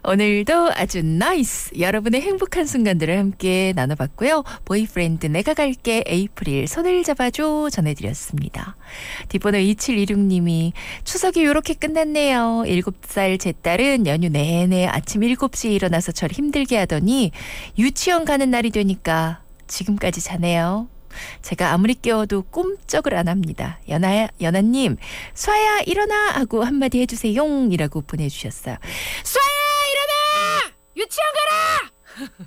오늘도 아주 나이스 여러분의 행복한 순간들을 함께 나눠봤고요. 보이프렌드 내가 갈게 에이프릴 손을 잡아줘 전해드렸습니다. 뒷번호 2726님이 추석이 요렇게 끝났네요. 7살 제 딸은 연휴 내내 아침 7시에 일어나서 저를 힘들게 하더니 유치원 가는 날이 되니까 지금까지 자네요. 제가 아무리 깨워도 꼼짝을 안 합니다. 연아님, 수아야 일어나 하고 한마디 해주세요 이라고 보내주셨어요. 수아야 일어나! 유치원 가라!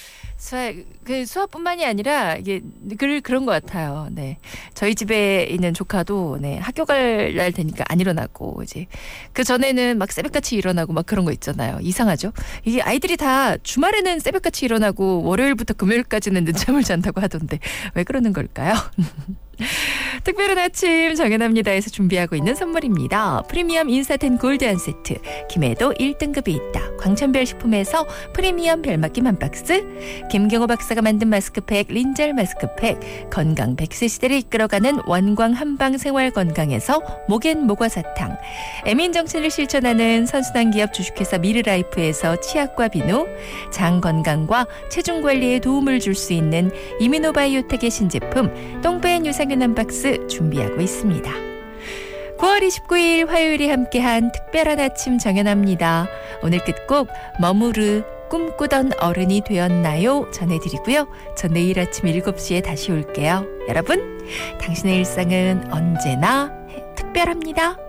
수아뿐만이 아니라 이게 그런 것 같아요. 네, 저희 집에 있는 조카도 학교 갈 날 되니까 안 일어나고 이제 그 전에는 막 새벽같이 일어나고 막 그런 거 있잖아요. 이상하죠? 이게 아이들이 다 주말에는 새벽같이 일어나고 월요일부터 금요일까지는 늦잠을 잔다고 하던데 왜 그러는 걸까요? 특별한 아침 정연합니다에서 준비하고 있는 선물입니다. 프리미엄 인사텐 골드 한 세트, 김해도 1등급이 있다. 광천별 식품에서 프리미엄 별맛김 한 박스, 김경호 박사가 만든 마스크팩 린젤 마스크팩, 건강 100세 시대를 이끌어가는 원광 한방 생활 건강에서 목엔 모과 사탕, 에민 정신을 실천하는 선순환 기업 주식회사 미르라이프에서 치약과 비누, 장 건강과 체중 관리에 도움을 줄 수 있는 이미노바이오텍의 신제품 똥배엔 유산균 한 박스 준비하고 있습니다. 9월 29일 화요일에 함께한 특별한 아침 정연합니다. 오늘 끝곡 머무르 꿈꾸던 어른이 되었나요? 전해드리고요. 저 내일 아침 7시에 다시 올게요. 여러분, 당신의 일상은 언제나 특별합니다.